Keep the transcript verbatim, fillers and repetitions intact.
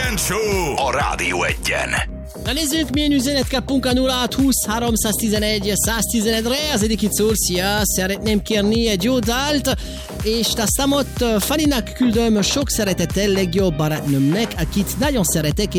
Kejfel Show a Rádió Egyen. Na nézzük, milyen üzenet kapunk a nulla hat húsz háromszáztizenegy száztizenegyre. Az egyik itt szól, szia, szeretném kérni egy jó dalt, és a számot Fannynak küldöm sok szeretettel legjobb barátnőmnek, akit nagyon szeretek,